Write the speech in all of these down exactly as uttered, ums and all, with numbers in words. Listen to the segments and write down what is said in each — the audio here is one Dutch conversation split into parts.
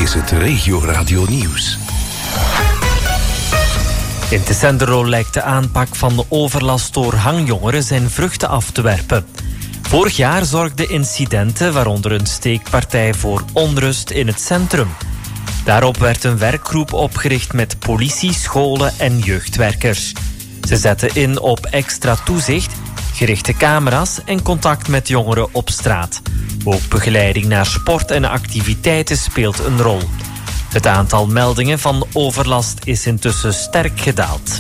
is het Regio Radio Nieuws. In Tessenderlo lijkt de aanpak van de overlast door hangjongeren zijn vruchten af te werpen. Vorig jaar zorgden incidenten, waaronder een steekpartij, voor onrust in het centrum. Daarop werd een werkgroep opgericht met politie, scholen en jeugdwerkers. Ze zetten in op extra toezicht, gerichte camera's en contact met jongeren op straat. Ook begeleiding naar sport en activiteiten speelt een rol. Het aantal meldingen van overlast is intussen sterk gedaald.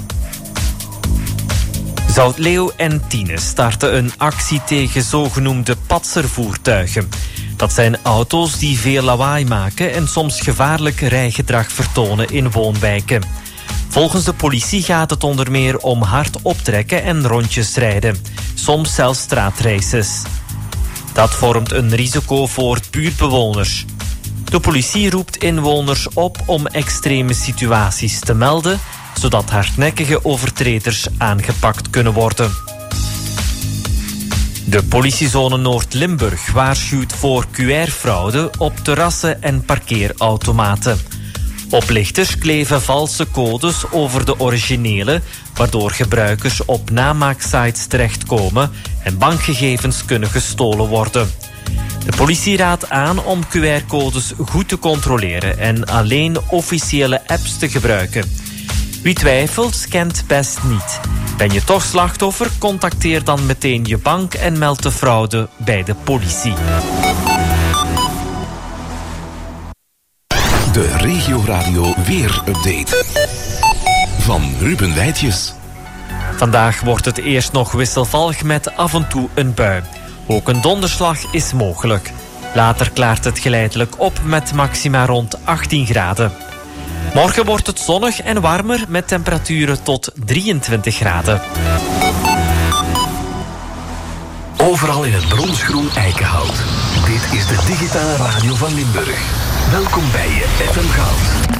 Zoutleeuw en Tiene starten een actie tegen zogenoemde patservoertuigen. Dat zijn auto's die veel lawaai maken en soms gevaarlijk rijgedrag vertonen in woonwijken. Volgens de politie gaat het onder meer om hard optrekken en rondjes rijden. Soms zelfs straatraces. Dat vormt een risico voor buurtbewoners. De politie roept inwoners op om extreme situaties te melden, zodat hardnekkige overtreders aangepakt kunnen worden. De politiezone Noord-Limburg waarschuwt voor Q R-fraude op terrassen en parkeerautomaten. Oplichters kleven valse codes over de originele, waardoor gebruikers op namaaksites terechtkomen en bankgegevens kunnen gestolen worden. De politie raadt aan om Q R-codes goed te controleren en alleen officiële apps te gebruiken. Wie twijfelt, scant best niet. Ben je toch slachtoffer? Contacteer dan meteen je bank en meld de fraude bij de politie. De Regio Radio Weer-update van Ruben Wijtjes. Vandaag wordt het eerst nog wisselvallig met af en toe een bui. Ook een donderslag is mogelijk. Later klaart het geleidelijk op met maxima rond achttien graden. Morgen wordt het zonnig en warmer met temperaturen tot drieëntwintig graden. Overal in het bronsgroen eikenhout. Dit is de digitale radio van Limburg. Welkom bij je F M Goud.